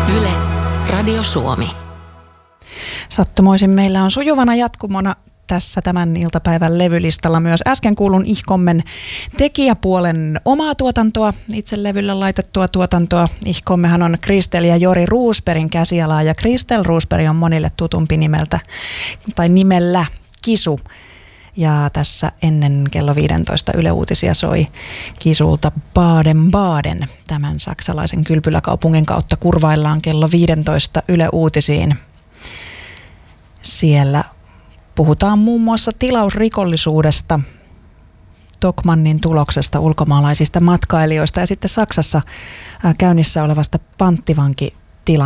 Yle, Radio Suomi. Sattumoisin meillä on sujuvana jatkumona tässä tämän iltapäivän levylistalla myös äsken kuulun Ihkommen tekijäpuolen omaa tuotantoa, itse levyllä laitettua tuotantoa. Ihkommehan on Kristel ja Jori Roosbergin käsialaa ja Kristel Roosberg on monille tutumpi nimellä Kisu. Ja tässä ennen kello 15 Yle Uutisia soi Kisulta Baden-Baden. Tämän saksalaisen kylpyläkaupungin kautta kurvaillaan kello 15 Yle Uutisiin. Siellä puhutaan muun muassa tilausrikollisuudesta, Tokmannin tuloksesta, ulkomaalaisista matkailijoista ja sitten Saksassa käynnissä olevasta panttivanki